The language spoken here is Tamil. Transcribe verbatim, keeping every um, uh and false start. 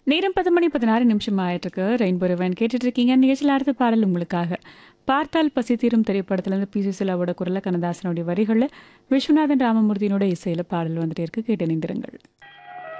நேரம் பத்து மணி பதினாறு நிமிஷம் ஆயிட்டிருக்கு. ரெயின்போ ரிவைண்ட் கேட்டுட்டு இருக்கீங்க. நிகழ்ச்சியில் அடுத்த பாடல் உங்களுக்காக. பார்த்தால் பசி தீரும் திரைப்படத்திலிருந்து பி சுசிலாவோட குரல கண்ணதாசனுடைய வரிகளில் விஸ்வநாதன் ராமமூர்த்தியினோட இசையில பாடல் வந்துட்டே இருக்கு. கேட்டு இணைந்திருங்கள்.